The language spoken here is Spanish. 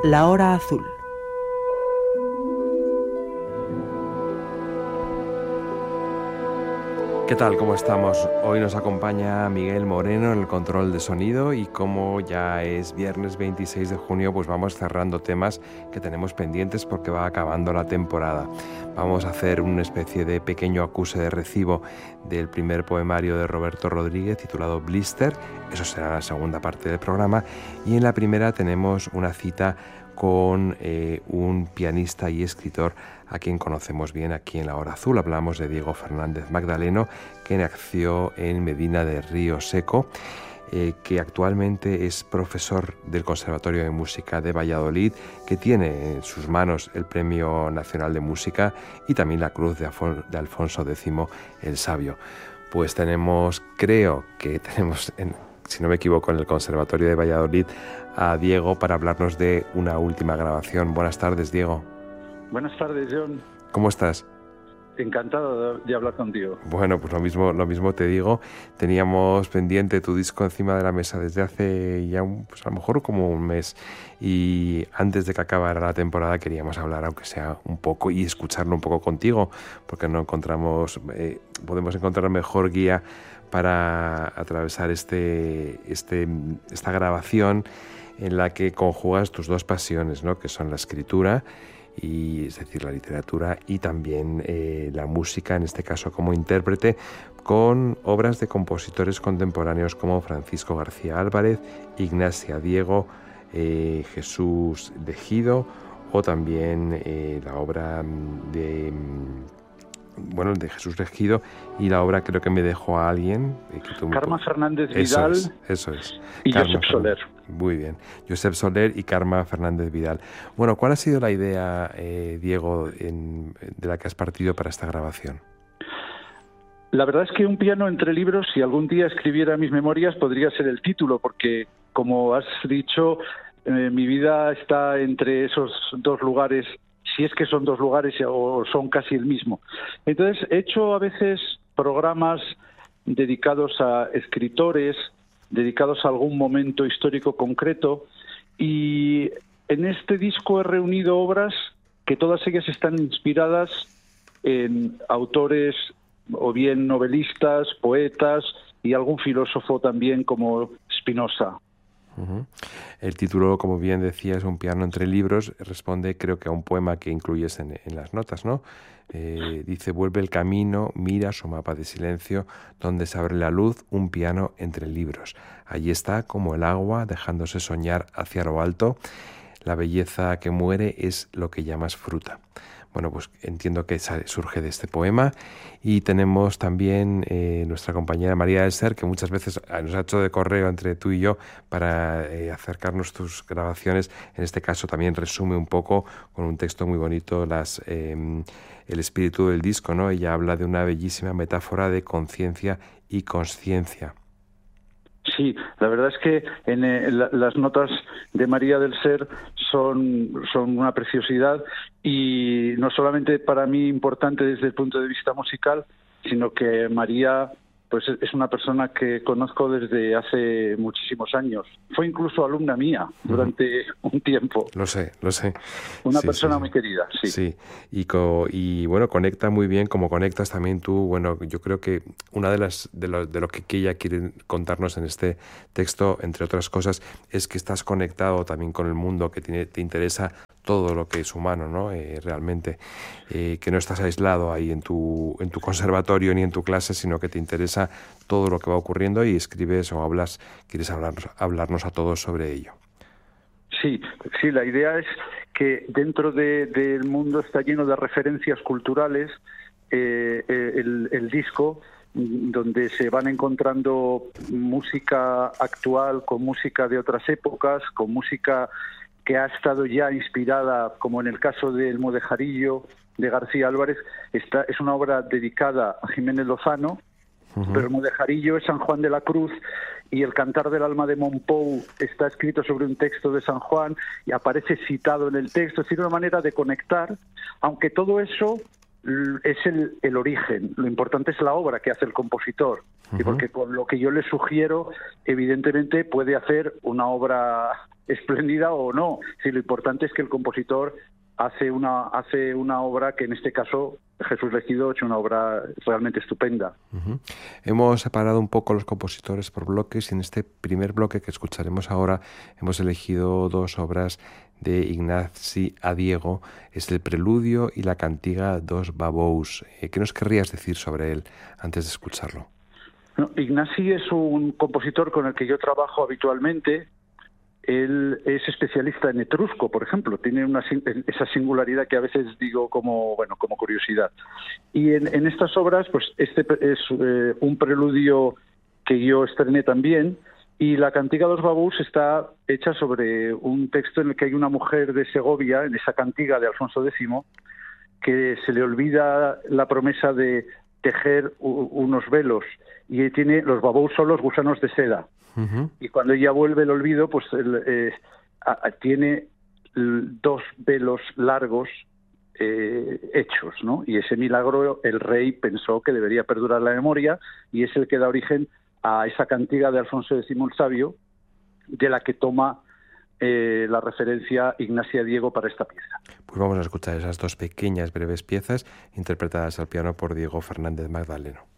La Hora Azul. ¿Qué tal? ¿Cómo estamos? Hoy nos acompaña Miguel Moreno en el control de sonido y como ya es viernes 26 de junio, pues vamos cerrando temas que tenemos pendientes porque va acabando la temporada. Vamos a hacer una especie de pequeño acuse de recibo del primer poemario de Roberto Rodríguez titulado Blister. Eso será la segunda parte del programa. Y en la primera tenemos una cita con un pianista y escritor a quien conocemos bien aquí en La Hora Azul. Hablamos de Diego Fernández Magdaleno, que nació en Medina de Río Seco, que actualmente es profesor del Conservatorio de Música de Valladolid, que tiene en sus manos el Premio Nacional de Música y también la Cruz de Alfonso X el Sabio. Pues creo que tenemos, si no me equivoco, en el Conservatorio de Valladolid a Diego para hablarnos de una última grabación. Buenas tardes, Diego. Buenas tardes, John. ¿Cómo estás? Encantado de hablar contigo. Bueno, pues lo mismo te digo. Teníamos pendiente tu disco encima de la mesa desde hace ya a lo mejor como un mes, y antes de que acabara la temporada queríamos hablar, aunque sea un poco, y escucharlo un poco contigo, porque no podemos encontrar mejor guía para atravesar esta grabación en la que conjugas tus dos pasiones, ¿no? Que son la escritura, es decir, la literatura, y también la música, en este caso como intérprete, con obras de compositores contemporáneos como Francisco García Álvarez, Ignacia Diego, Jesús Legido, o también la obra de Jesús Legido y la obra Creo que me dejó a alguien. Karma Fernández Vidal. Eso es. Y Josep Soler. Muy bien. Josep Soler y Karma Fernández Vidal. Bueno, ¿cuál ha sido la idea, Diego, de la que has partido para esta grabación? La verdad es que Un piano entre libros, si algún día escribiera mis memorias, podría ser el título, porque, como has dicho, mi vida está entre esos dos lugares, si es que son dos lugares o son casi el mismo. Entonces, he hecho a veces programas dedicados a escritores, dedicados a algún momento histórico concreto, y en este disco he reunido obras que todas ellas están inspiradas en autores o bien novelistas, poetas y algún filósofo también como Spinoza. Uh-huh. El título, como bien decías, Un piano entre libros, responde creo que a un poema que incluyes en las notas, ¿no? Dice: vuelve el camino, mira su mapa de silencio, donde se abre la luz, un piano entre libros. Allí está como el agua, dejándose soñar hacia lo alto. La belleza que muere es lo que llamas fruta. Bueno, pues entiendo que surge de este poema. Y tenemos también nuestra compañera María del Ser, que muchas veces nos ha hecho de correo entre tú y yo para acercarnos tus grabaciones. En este caso también resume un poco, con un texto muy bonito, el espíritu del disco, ¿no? Ella habla de una bellísima metáfora de conciencia y consciencia. Sí, la verdad es que las notas de María del Ser son una preciosidad, y no solamente para mí importante desde el punto de vista musical, sino que María pues es una persona que conozco desde hace muchísimos años. Fue incluso alumna mía durante un tiempo. Lo sé. Una persona muy querida, sí. Sí, y bueno, conecta muy bien, como conectas también tú. Bueno, yo creo que una de lo que ella quiere contarnos en este texto, entre otras cosas, es que estás conectado también con el mundo, que te interesa todo lo que es humano, ¿no? Realmente, que no estás aislado ahí en tu conservatorio ni en tu clase, sino que te interesa todo lo que va ocurriendo y escribes o quieres hablarnos a todos sobre ello. Sí, la idea es que dentro del mundo está lleno de referencias culturales, el disco, donde se van encontrando música actual con música de otras épocas, con música que ha estado ya inspirada, como en el caso del Mudejarillo de García Álvarez. Es una obra dedicada a Jiménez Lozano, uh-huh. Pero el Mudejarillo es San Juan de la Cruz, y el Cantar del Alma de Mompou está escrito sobre un texto de San Juan y aparece citado en el texto. Es decir, una manera de conectar, aunque todo eso es el origen. Lo importante es la obra que hace el compositor, uh-huh. Y porque con lo que yo le sugiero, evidentemente puede hacer una obra espléndida o no. Sí, lo importante es que el compositor hace una obra que, en este caso, Jesús Legido ha hecho una obra realmente estupenda. Uh-huh. Hemos separado un poco los compositores por bloques y en este primer bloque que escucharemos ahora hemos elegido dos obras de Ignasi Adiego. Es el Preludio y la Cantiga dos Babous. ¿Qué nos querrías decir sobre él antes de escucharlo? No, Ignasi es un compositor con el que yo trabajo habitualmente. Él es especialista en etrusco, por ejemplo. Tiene esa singularidad que a veces digo como curiosidad. Y en estas obras, pues este es un preludio que yo estrené también, y la Cantiga dos Babous está hecha sobre un texto en el que hay una mujer de Segovia, en esa cantiga de Alfonso X, que se le olvida la promesa de tejer unos velos, y tiene los babous, son los gusanos de seda. Uh-huh. Y cuando ella vuelve el olvido, pues tiene dos velos largos hechos, ¿no? Y ese milagro el rey pensó que debería perdurar la memoria, y es el que da origen a esa cantiga de Alfonso X el Sabio, de la que toma la referencia Ignasi Adiego para esta pieza. Pues vamos a escuchar esas dos pequeñas, breves piezas interpretadas al piano por Diego Fernández Magdaleno.